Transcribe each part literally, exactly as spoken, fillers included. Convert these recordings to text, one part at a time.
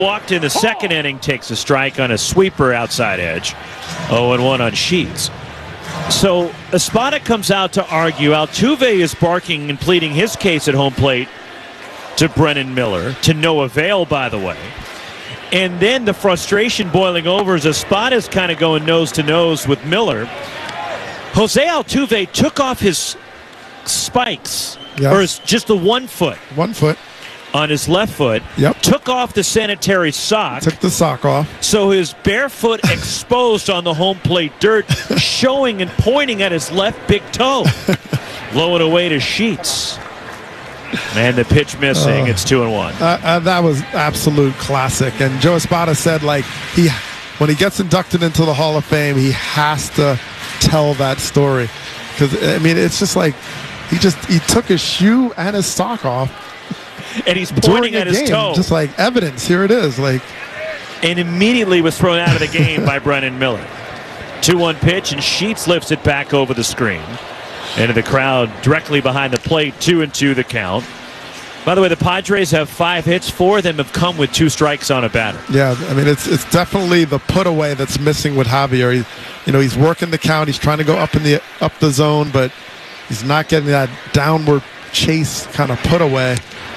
Walked in the second inning, takes a strike on a sweeper outside edge. oh and one on Sheets. So Espada comes out to argue. Altuve is barking and pleading his case at home plate to Brennan Miller, to no avail, by the way. And then the frustration boiling over as Espada's kind of going nose to nose with Miller. Jose Altuve took off his spikes, yes. or his, just the one foot. One foot. On his left foot, yep. Took off the sanitary sock. Took the sock off. So his bare foot exposed on the home plate dirt, showing and pointing at his left big toe. Low and away to Sheets. And the pitch missing. Uh, it's two and one. Uh, uh, that was absolute classic. And Joe Espada said, like, he, when he gets inducted into the Hall of Fame, he has to tell that story. Because, I mean, it's just like he just he took his shoe and his sock off. And he's pointing at his game, toe. Just like evidence. Here it is. Like, and immediately was thrown out of the game by Brennan Miller. two one pitch, and Sheets lifts it back over the screen. Into the crowd directly behind the plate. Two and two the count. By the way, the Padres have five hits. Four of them have come with two strikes on a batter. Yeah, I mean, it's it's definitely the put away that's missing with Javier. He, you know, he's working the count. He's trying to go up in the up the zone, but he's not getting that downward chase kind of put away.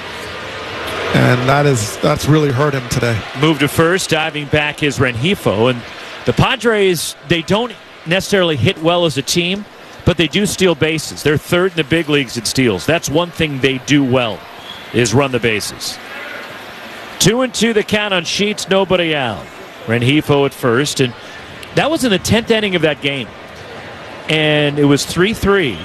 And that is that's really hurt him today. Move to first, diving back is Rengifo. And the Padres, they don't necessarily hit well as a team, but they do steal bases. They're third in the big leagues in steals. That's one thing they do well, is run the bases. Two and two the count on Sheets, nobody out. Rengifo at first, and that was in the tenth inning of that game. And it was three three.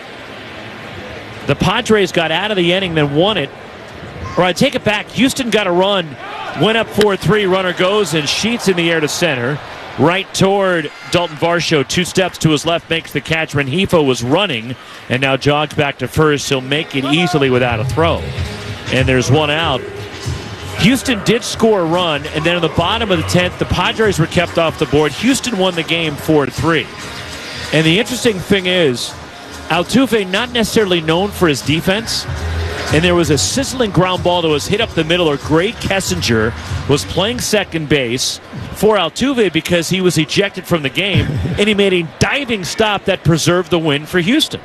The Padres got out of the inning, then won it. Or I take it back. Houston got a run, went up four three. Runner goes, and Sheets in the air to center. Right toward Dalton Varsho. Two steps to his left, makes the catch. Rengifo was running and now jogs back to first. He'll make it easily without a throw. And there's one out. Houston did score a run, and then in the bottom of the tenth, the Padres were kept off the board. Houston won the game four to three. And the interesting thing is, Altuve not necessarily known for his defense. And there was a sizzling ground ball that was hit up the middle, or Greg Kessinger was playing second base for Altuve because he was ejected from the game, and he made a diving stop that preserved the win for Houston.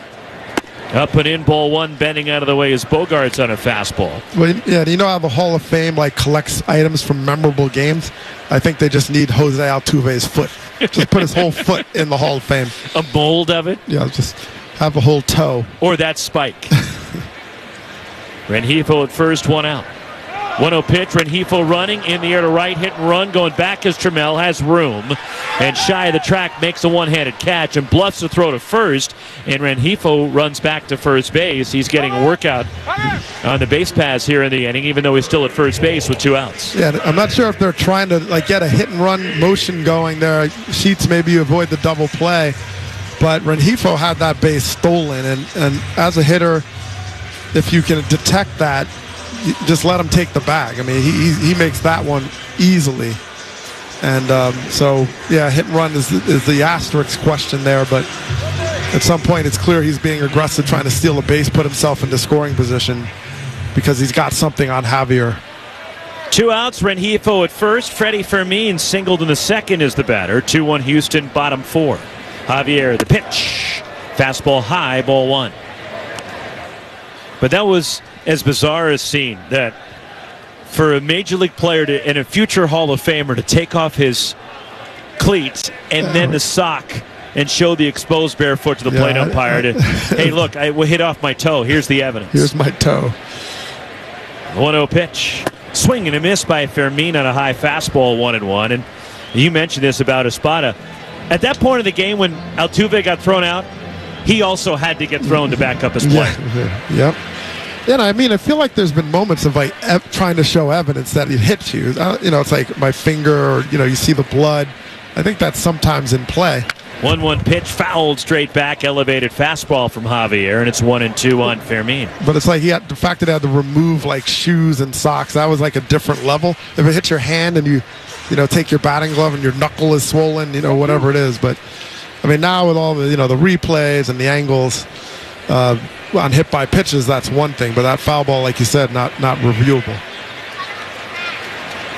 Up and in, ball one, bending out of the way is Bogaerts on a fastball. Well, yeah, do you know how the Hall of Fame like collects items from memorable games? I think they just need Jose Altuve's foot. Just put his whole foot in the Hall of Fame. A mold of it? Yeah, just have a whole toe. Or that spike. Rengifo at first, one out. one oh pitch, Rengifo running in the air to right, hit and run, going back as Trammell has room. And shy of the track, makes a one-handed catch and bluffs the throw to first. And Rengifo runs back to first base. He's getting a workout on the base pass here in the inning, even though he's still at first base with two outs. Yeah, I'm not sure if they're trying to like get a hit-and-run motion going there. Sheets, maybe you avoid the double play. But Rengifo had that base stolen, and, and as a hitter, if you can detect that, just let him take the bag. I mean, he he makes that one easily. And um, so, yeah, hit and run is, is the asterisk question there. But at some point, it's clear he's being aggressive, trying to steal a base, put himself into scoring position because he's got something on Javier. Two outs, Rengifo at first. Freddie Fermin singled in the second is the batter. two one Houston, bottom four. Javier, the pitch. Fastball high, ball one. But that was as bizarre as seen, that for a major league player to, and a future Hall of Famer to take off his cleats and then the sock and show the exposed bare foot to the yeah, plate umpire to, hey, look, I hit off my toe. Here's the evidence. Here's my toe. one oh pitch. Swing and a miss by Fermin on a high fastball, one and one. And you mentioned this about Espada. At that point of the game when Altuve got thrown out, he also had to get thrown to back up his play. Yeah. Yep. And I mean, I feel like there's been moments of like ev- trying to show evidence that it hits you. Uh, you know, it's like my finger, or you know, you see the blood. I think that's sometimes in play. one one pitch, fouled straight back, elevated fastball from Javier, and it's one and two on Fermin. But it's like he had the fact that he had to remove like shoes and socks. That was like a different level. If it hits your hand and you, you know, take your batting glove and your knuckle is swollen, you know, whatever it is. But I mean, now with all the you know the replays and the angles. Uh, on hit by pitches, that's one thing, but that foul ball, like you said, not not reviewable.